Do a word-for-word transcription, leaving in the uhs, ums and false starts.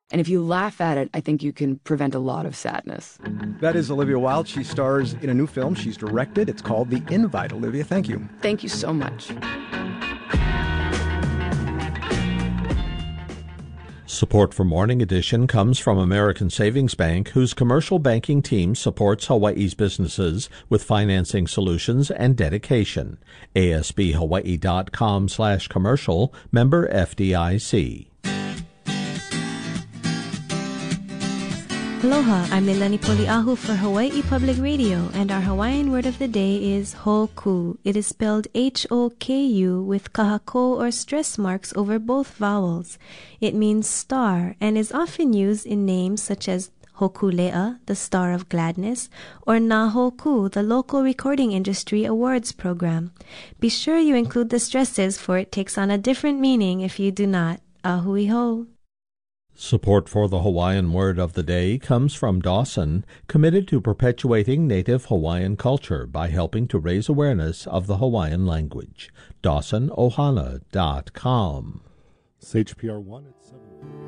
And if you laugh at it, I think you can prevent a lot of sadness. That is Olivia Wilde. She stars in a new film she's directed. It's called The Invite. Olivia, thank you. Thank you so much. Support for Morning Edition comes from American Savings Bank, whose commercial banking team supports Hawaii's businesses with financing solutions and dedication. A S B Hawaii dot com slash commercial, member F D I C. Aloha, I'm Leilani Poliahu for Hawaii Public Radio, and our Hawaiian word of the day is hoku. It is spelled H O K U with kahako or stress marks over both vowels. It means star and is often used in names such as Hokulea, the Star of Gladness, or Nahoku, the local recording industry awards program. Be sure you include the stresses, for it takes on a different meaning if you do not. Ahui ho. Support for the Hawaiian word of the day comes from Dawson, committed to perpetuating native Hawaiian culture by helping to raise awareness of the Hawaiian language. Dawson Ohana dot com. S H P R one at seven.